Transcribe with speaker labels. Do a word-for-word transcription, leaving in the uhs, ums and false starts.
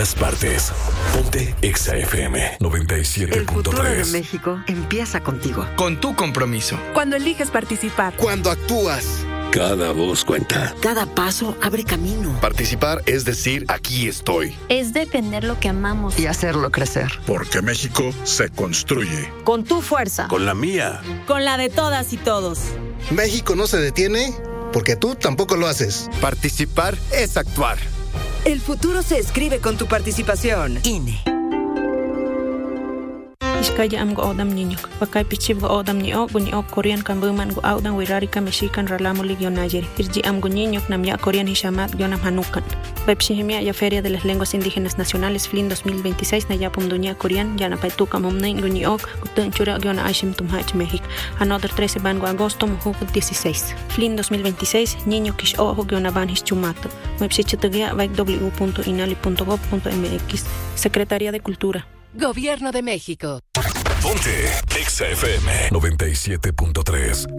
Speaker 1: todas partes. Ponte Exa F M noventa y siete punto tres.
Speaker 2: El futuro de México empieza contigo.
Speaker 3: Con tu compromiso.
Speaker 4: Cuando eliges participar.
Speaker 5: Cuando actúas.
Speaker 1: Cada voz cuenta.
Speaker 2: Cada paso abre camino.
Speaker 6: Participar es decir, aquí estoy.
Speaker 7: Es defender lo que amamos.
Speaker 2: Y hacerlo crecer.
Speaker 8: Porque México se construye.
Speaker 9: Con tu fuerza.
Speaker 1: Con la mía.
Speaker 9: Con la de todas y todos.
Speaker 5: México no se detiene porque tú tampoco lo haces.
Speaker 6: Participar es actuar.
Speaker 10: El futuro se escribe con tu participación.
Speaker 2: I N E.
Speaker 11: Iskaya am go odam niñok. Bakay pichib go odam niok, gunyok Korean kan buman go audan wirari ka Mexican ralamo ligyo Nayer. Irji am go niñok nam ya Korean hishamat yo nam hanukan. Pepshihimia ya Feria de las Lenguas Indígenas Nacionales F L I N dos mil veintiséis na ya pumdunya Korean ya na paituka momnain gunyok gutun chura yo na aishim tumhach México. Another trece van go agosto mujuk dieciséis. F L I N dos mil veintiséis niño kish ojo yo na van hischumato. Website vai w punto inali punto gov punto m x. Secretaría de Cultura.
Speaker 10: Gobierno de México.
Speaker 1: Ponte Exa F M noventa y siete punto tres.